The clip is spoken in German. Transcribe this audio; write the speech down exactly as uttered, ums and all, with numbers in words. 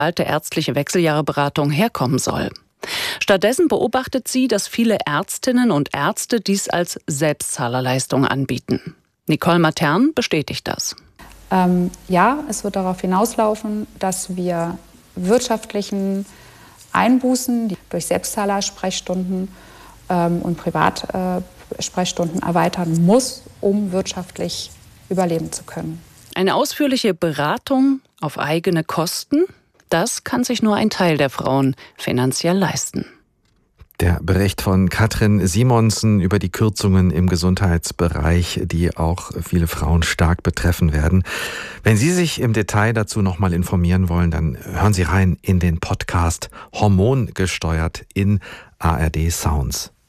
alte ärztliche Wechseljahreberatung herkommen soll. Stattdessen beobachtet sie, dass viele Ärztinnen und Ärzte dies als Selbstzahlerleistung anbieten. Nicole Matern bestätigt das. Ähm, ja, es wird darauf hinauslaufen, dass wir wirtschaftlichen Einbußen die durch Selbstzahlersprechstunden ähm, und Privatsprechstunden äh, erweitern muss, um wirtschaftlich überleben zu können. Eine ausführliche Beratung auf eigene Kosten, das kann sich nur ein Teil der Frauen finanziell leisten. Der Bericht von Katrin Simonsen über die Kürzungen im Gesundheitsbereich, die auch viele Frauen stark betreffen werden. Wenn Sie sich im Detail dazu noch mal informieren wollen, dann hören Sie rein in den Podcast Hormongesteuert in A R D Sounds.